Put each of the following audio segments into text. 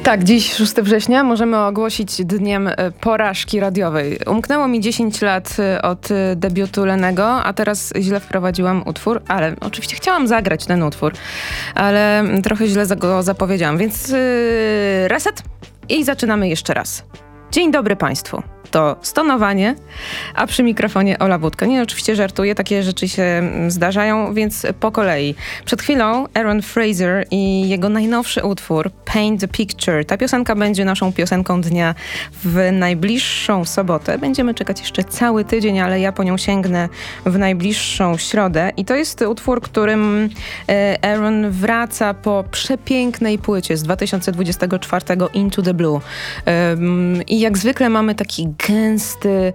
Tak, dziś 6 września możemy ogłosić dniem porażki radiowej. Umknęło mi 10 lat od debiutu Lennego, a teraz źle wprowadziłam utwór, ale oczywiście chciałam zagrać ten utwór, ale trochę źle go zapowiedziałam, więc reset i zaczynamy jeszcze raz. Dzień dobry Państwu. To Stonowanie, a przy mikrofonie Ola Budka. Nie, oczywiście żartuję, takie rzeczy się zdarzają, więc po kolei. Przed chwilą Aaron Fraser i jego najnowszy utwór Paint the Picture. Ta piosenka będzie naszą piosenką dnia w najbliższą sobotę. Będziemy czekać jeszcze cały tydzień, ale ja po nią sięgnę w najbliższą środę. I to jest utwór, którym Aaron wraca po przepięknej płycie z 2024 Into the Blue. I jak zwykle mamy taki gęsty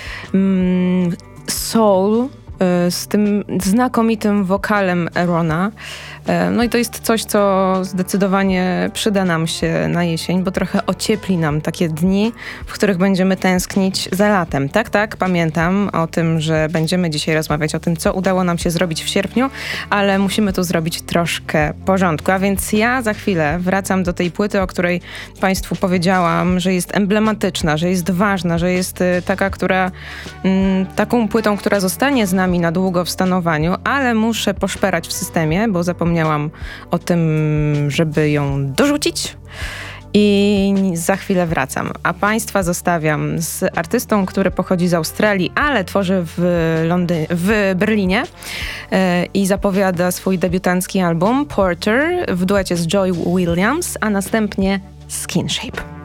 soul z tym znakomitym wokalem Aarona. No i to jest coś, co zdecydowanie przyda nam się na jesień, bo trochę ociepli nam takie dni, w których będziemy tęsknić za latem. Tak, pamiętam o tym, że będziemy dzisiaj rozmawiać o tym, co udało nam się zrobić w sierpniu, ale musimy tu zrobić troszkę porządku. A więc ja za chwilę wracam do tej płyty, o której Państwu powiedziałam, że jest emblematyczna, że jest ważna, że jest taka, taką płytą, która zostanie z nami na długo w stanowaniu, ale muszę poszperać w systemie, bo zapomniałam o tym, żeby ją dorzucić i za chwilę wracam. A Państwa zostawiam z artystą, który pochodzi z Australii, ale tworzy w Berlinie i zapowiada swój debiutancki album Porter w duecie z Joy Williams, a następnie Skin Shape.